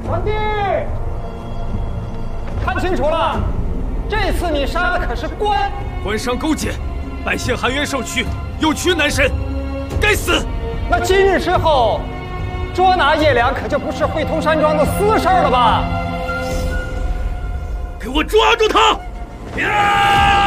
皇帝，看清楚了，这次你杀的可是官， 官商勾结，拜县含冤受屈，有屈难伸，该死！ 那今日之后，捉拿叶良可就不是会通山庄的私事了吧？ 给我抓住他！呀！